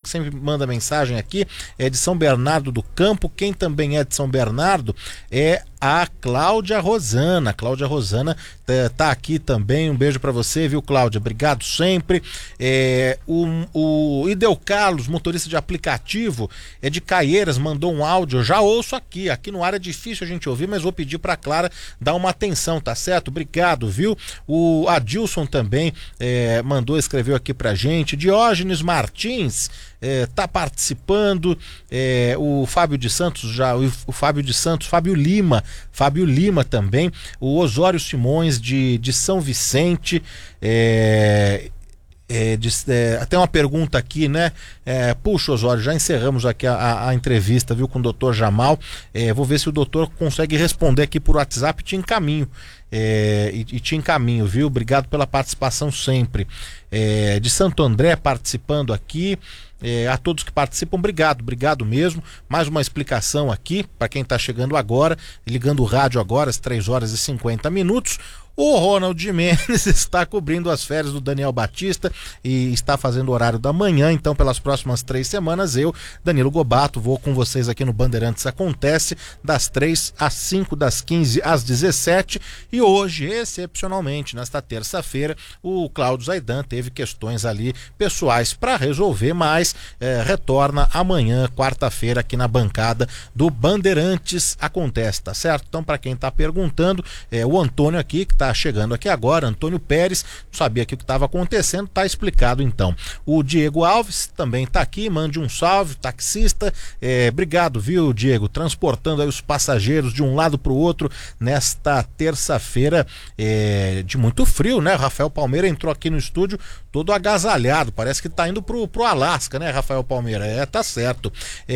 que sempre manda mensagem aqui, é de São Bernardo do Campo. Quem também é de São Bernardo é a Cláudia Rosana. Cláudia Rosana tá aqui também. Um beijo para você, viu, Cláudia? Obrigado sempre. O Ideu Carlos, motorista de aplicativo, é de Caieiras, mandou um áudio. Eu já ouço aqui no ar é difícil a gente ouvir, mas vou pedir para Clara dar uma atenção, tá certo? Obrigado, viu? O Adilson também escreveu aqui pra gente. Diógenes Martins tá participando, o Fábio de Santos, Fábio Lima também, o Osório Simões de São Vicente, até uma pergunta aqui, né? Puxa, Osório, já encerramos aqui a entrevista, viu, com o doutor Jamal. Vou ver se o doutor consegue responder aqui por WhatsApp e te encaminho. Te encaminho, viu? Obrigado pela participação sempre. De Santo André participando aqui. A todos que participam, obrigado mesmo. Mais uma explicação aqui para quem está chegando agora, ligando o rádio agora às 3h50. O Ronald Jimenez está cobrindo as férias do Daniel Batista e está fazendo o horário da manhã. Então, pelas próximas 3 semanas, eu, Danilo Gobato, vou com vocês aqui no Bandeirantes Acontece, das 3 às 5, das 15 às 17. E hoje, excepcionalmente, nesta terça-feira, o Cláudio Zaidan teve questões ali pessoais para resolver, mas retorna amanhã, quarta-feira, aqui na bancada do Bandeirantes Acontece, tá certo? Então, para quem está perguntando, o Antônio aqui, que está chegando aqui agora, Antônio Pérez, não sabia aqui o que estava acontecendo, tá explicado então. O Diego Alves também tá aqui, mande um salve, taxista, obrigado, viu, Diego, transportando aí os passageiros de um lado para o outro nesta terça-feira de muito frio, né? Rafael Palmeira entrou aqui no estúdio todo agasalhado, parece que tá indo pro Alasca, né, Rafael Palmeira? Tá certo.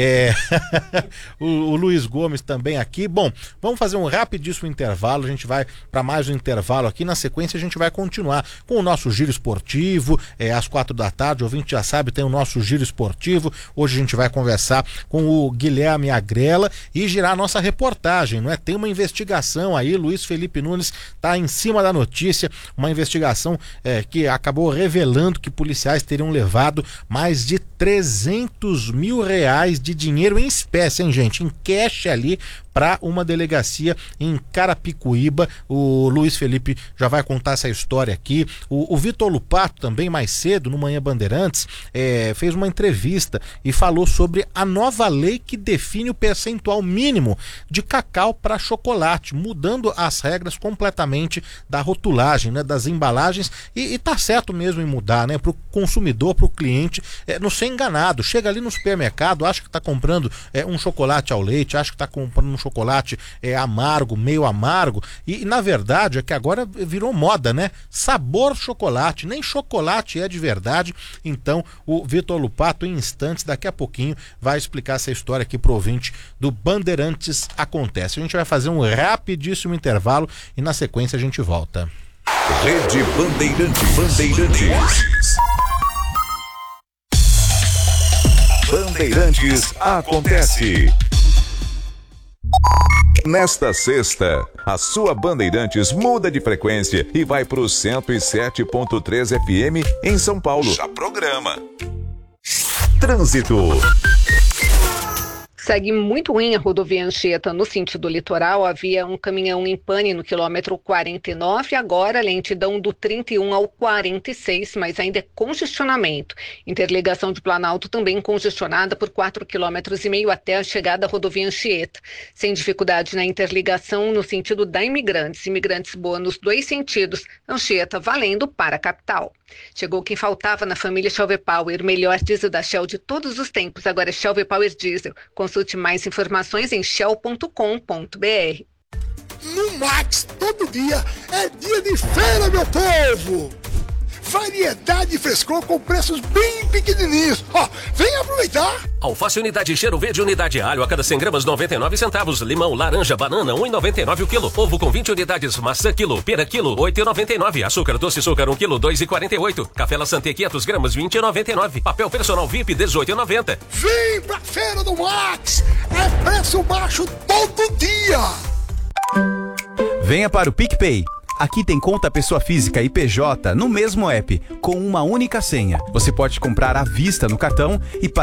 O Luiz Gomes também aqui. Bom, vamos fazer um rapidíssimo intervalo, a gente vai para mais um intervalo aqui, na sequência a gente vai continuar com o nosso giro esportivo, às 4h, o ouvinte já sabe, tem o nosso giro esportivo. Hoje a gente vai conversar com o Guilherme Agrela e girar a nossa reportagem, não é? Tem uma investigação aí, Luiz Felipe Nunes tá em cima da notícia, uma investigação que acabou revelando que policiais teriam levado mais de 300 mil reais de dinheiro em espécie, hein, gente? Em cash ali, para uma delegacia em Carapicuíba. O Luiz Felipe já vai contar essa história aqui. O Vitor Lupato também, mais cedo, no Manhã Bandeirantes, fez uma entrevista e falou sobre a nova lei que define o percentual mínimo de cacau para chocolate, mudando as regras completamente da rotulagem, né, das embalagens, e tá certo mesmo em mudar, né, para o consumidor, para o cliente não ser enganado. Chega ali no supermercado, acha que tá comprando um chocolate ao leite, acha que tá comprando um chocolate amargo, meio amargo, e na verdade é que agora virou moda, né? Sabor chocolate, nem chocolate é de verdade. Então o Vitor Lupato, em instantes, daqui a pouquinho, vai explicar essa história aqui pro ouvinte do Bandeirantes Acontece. A gente vai fazer um rapidíssimo intervalo e na sequência a gente volta. Rede Bandeirantes. Bandeirantes Acontece. Nesta sexta, a sua Bandeirantes muda de frequência e vai para o 107.3 FM em São Paulo. Já programa. Trânsito. Segue muito ruim a rodovia Anchieta no sentido litoral. Havia um caminhão em pane no quilômetro 49, agora lentidão do 31 ao 46, mas ainda é congestionamento. Interligação de Planalto também congestionada por 4,5 km até a chegada à rodovia Anchieta. Sem dificuldade na interligação no sentido da Imigrantes. Imigrantes boa nos 2 sentidos. Anchieta valendo para a capital. Chegou quem faltava na família Shell Power, o melhor diesel da Shell de todos os tempos. Agora é Shell Power Diesel. Consulte mais informações em shell.com.br. No Max, todo dia é dia de feira, meu povo! Variedade e frescor com preços bem pequenininhos. Vem aproveitar! Alface unidade cheiro verde, unidade alho a cada 100 gramas 99 centavos. Limão, laranja, banana 1,99 o quilo. Ovo com 20 unidades, maçã quilo, pera quilo 8,99. Açúcar doce açúcar 1 quilo 2,48. Café La Santé 500 gramas 20,99. Papel personal VIP 18,90. Vem pra feira do Max! É preço baixo todo dia! Venha para o PicPay. Aqui tem conta pessoa física e PJ no mesmo app, com uma única senha. Você pode comprar à vista no cartão e